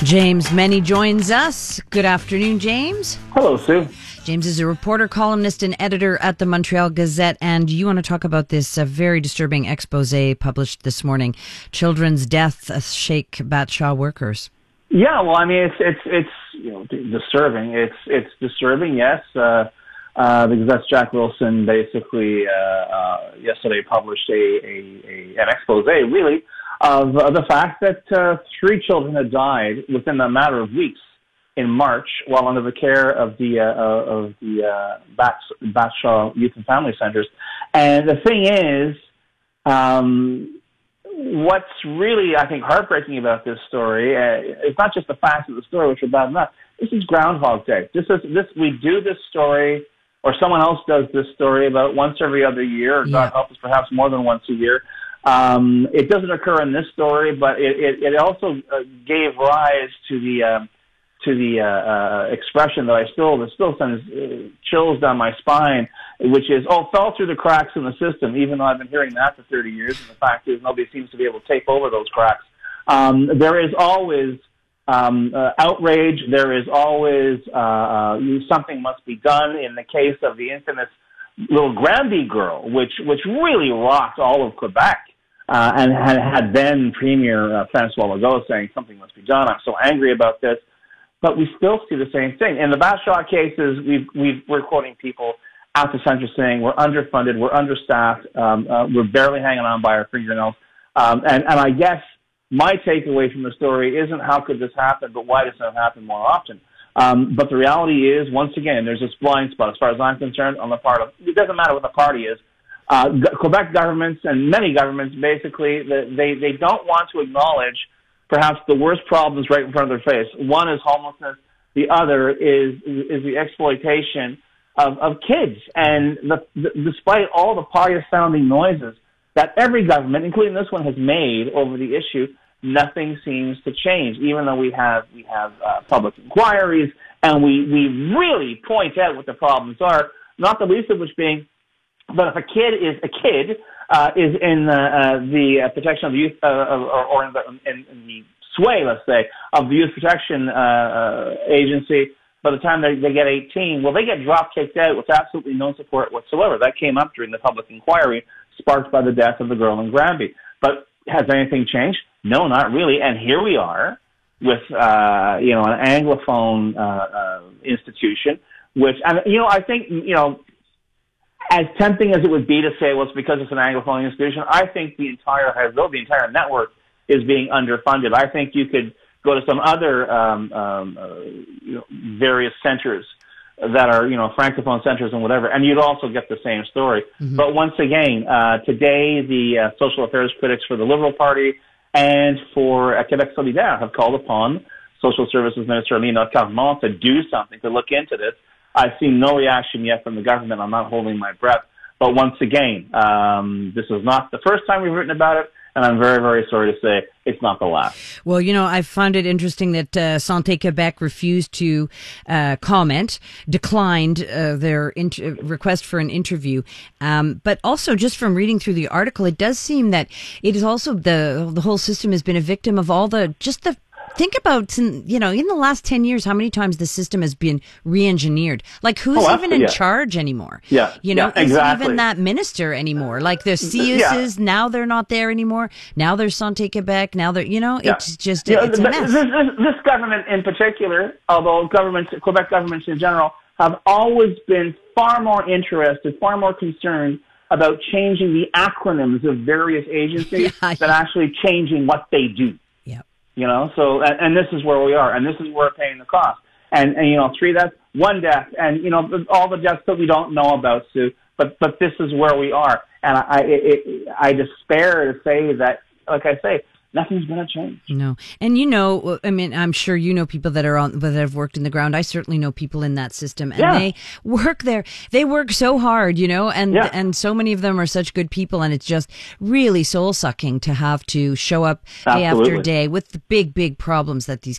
James Meny joins us. Good afternoon, James. Hello, Sue. James is a reporter, columnist, and editor at the Montreal Gazette, and you want to talk about this very disturbing expose published this morning, Children's Death Shake Batshaw Workers. Yeah, well, I mean, it's disturbing. It's disturbing, yes. The Gazette's Jack Wilson basically yesterday published an expose, really, of the fact that 3 children had died within a matter of weeks in March while under the care of the Batshaw Youth and Family Centers. And the thing is, what's really, I think, heartbreaking about this story is not just the facts of the story, which are bad enough. This is Groundhog Day. We do this story, or someone else does this story about once every other year, or God help us, perhaps more than once a year. It doesn't occur in this story, but it also gave rise to the expression that still sends chills down my spine, which is, fell through the cracks in the system, even though I've been hearing that for 30 years, and the fact is nobody seems to be able to take over those cracks. There is always outrage. There is always something must be done. In the case of the infamous little Granby girl, which really rocked all of Quebec, and had then Premier Francois Legault saying something must be done. I'm so angry about this. But we still see the same thing. In the Batshaw cases, we're quoting people at the center saying we're underfunded, we're understaffed, we're barely hanging on by our fingernails. And I guess my takeaway from the story isn't how could this happen, but why doesn't it happen more often? But the reality is, once again, there's this blind spot, as far as I'm concerned, on the part of, it doesn't matter what the party is. Quebec governments and many governments, basically, they don't want to acknowledge perhaps the worst problems right in front of their face. One is homelessness. The other is the exploitation of kids. And despite all the pious-sounding noises that every government, including this one, has made over the issue, nothing seems to change, even though we have public inquiries, and we really point out what the problems are, not the least of which being, but if a kid is in the protection of the youth, or in the sway, let's say, of the Youth Protection Agency, by the time they get 18, well, they get drop-kicked out with absolutely no support whatsoever. That came up during the public inquiry sparked by the death of the girl in Granby. But has anything changed? No, not really. And here we are with, an Anglophone institution, which, and, I think, as tempting as it would be to say, well, it's because it's an Anglophone institution, I think the entire network is being underfunded. I think you could go to some other various centers that are, Francophone centers and whatever, and you'd also get the same story. Mm-hmm. But once again, today the social affairs critics for the Liberal Party and for Quebec Solidaire have called upon Social Services Minister Lena Carmont to do something, to look into this. I've seen no reaction yet from the government. I'm not holding my breath. But once again, this is not the first time we've written about it, and I'm very, very sorry to say it's not the last. Well, I found it interesting that Santé Québec refused to comment, declined their request for an interview. But also, just from reading through the article, it does seem that it is also the whole system has been a victim of all think about, in the last 10 years, how many times the system has been re-engineered. Like, who's even in charge anymore? Yeah. Isn't even that minister anymore? Like, the CIUSs, now they're not there anymore. Now there's Santé Québec. Now they're, it's just, it's a mess. This government in particular, although Quebec governments in general, have always been far more interested, far more concerned about changing the acronyms of various agencies than actually changing what they do. So, and this is where we are, and this is where we're paying the cost. And 3 deaths, 1 death, and, all the deaths that we don't know about, Sue, but this is where we are. And I despair to say that, like I say, nothing's going to change. No. And I'm sure people that have worked in the ground. I certainly know people in that system, and they work there. They work so hard, and so many of them are such good people, and it's just really soul sucking to have to show up day after day with the big, big problems that these